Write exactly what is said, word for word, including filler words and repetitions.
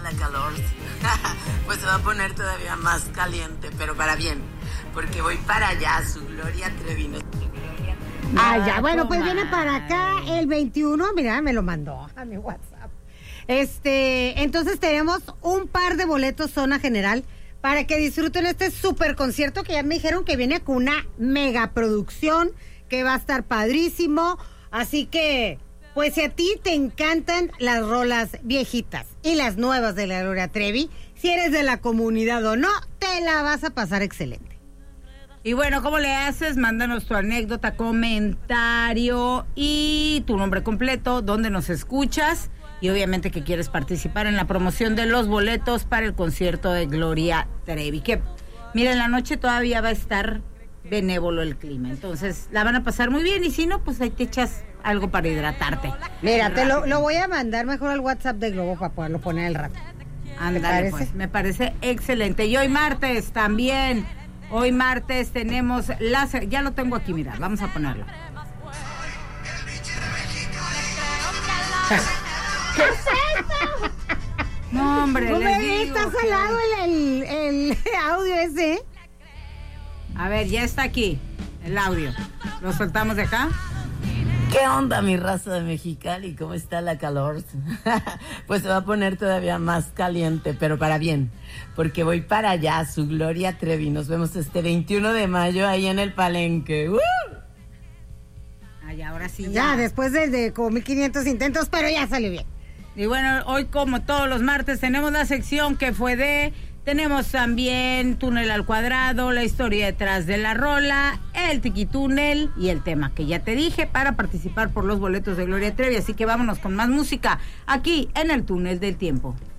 la calor? Pues se va a poner todavía más caliente, pero para bien, porque voy para allá, su Gloria Trevi. Ah, ya, bueno, pues viene para acá el veintiuno, mira, me lo mandó a mi WhatsApp. Este, entonces tenemos un par de boletos zona general para que disfruten este super concierto que ya me dijeron que viene con una mega producción, que va a estar padrísimo, así que, pues si a ti te encantan las rolas viejitas y las nuevas de la Gloria Trevi, si eres de la comunidad o no, te la vas a pasar excelente. Y bueno, ¿cómo le haces? Mándanos tu anécdota, comentario y tu nombre completo, dónde nos escuchas y obviamente que quieres participar en la promoción de los boletos para el concierto de Gloria Trevi. Que, mira, en la noche todavía va a estar benévolo el clima, entonces la van a pasar muy bien y si no, pues ahí te echas algo para hidratarte. Mira, te lo, lo voy a mandar mejor al WhatsApp de Globo para poderlo poner al rato. Ándale, pues, me parece excelente. Y hoy martes también... Hoy martes tenemos la... Ya lo tengo aquí, mira, vamos a ponerlo. ¿Qué es esto? No, hombre, no les me digo está que... salado el, el, el audio ese. A ver, ya está aquí el audio. ¿Lo soltamos de acá? ¿Qué onda, mi raza de Mexicali? ¿Cómo está la calor? Pues se va a poner todavía más caliente, pero para bien, porque voy para allá, su Gloria Trevi. Nos vemos este veintiuno de mayo ahí en el Palenque. ¡Uh! Ay, ahora sí. Ya, ya después de, de como mil quinientos intentos, pero ya salió bien. Y bueno, hoy como todos los martes tenemos la sección que fue de... Tenemos también Túnel al Cuadrado, la historia detrás de la rola, el tiquitúnel y el tema que ya te dije para participar por los boletos de Gloria Trevi. Así que vámonos con más música aquí en el Túnel del Tiempo.